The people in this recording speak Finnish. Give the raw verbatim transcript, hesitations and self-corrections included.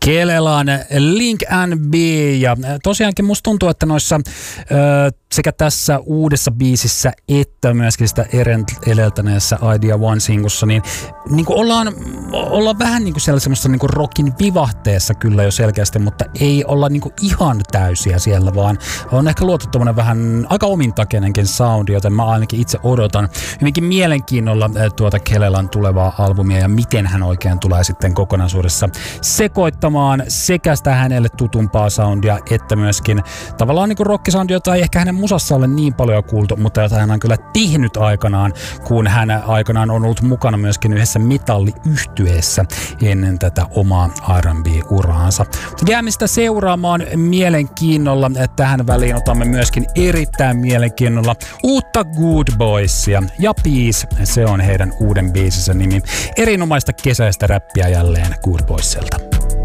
Kelelan Link and B, ja tosiaankin musta tuntuu, että noissa ö, sekä tässä uudessa biisissä että myöskin sitä edeltäneessä Idea One-singussa, niin, niin kuin ollaan, ollaan vähän niin kuin siellä semmoista niin kuin rockin vivahteessa kyllä jo selkeästi, mutta ei olla niin kuin ihan täysiä siellä, vaan on ehkä luotu tommonen vähän aika omintakeinenkin soundi, joten mä ainakin itse odotan hyvinkin mielenkiinnolla tuota Kelelan tulevaa albumia ja miten hän oikein tulee sitten kokonaisuudessa sekoittamaan sekä sitä hänelle tutumpaa soundia, että myöskin tavallaan niin kuin rockisoundia, jota ei ehkä hänen musassa ole niin paljon kuultu, mutta jota hän on kyllä tehnyt aikanaan, kun hän aikanaan on ollut mukana myöskin yhdessä metalliyhtyeessä ennen tätä omaa R and B-uraansa. Jäämme sitä seuraamaan mielenkiinnolla. Tähän väliin otamme myöskin erittäin mielenkiinnolla uutta Good Boysia ja Peace, se on heidän uuden biisinsä nimi. Erinomaista kesäistä räppiä jälleen Good Boysilta.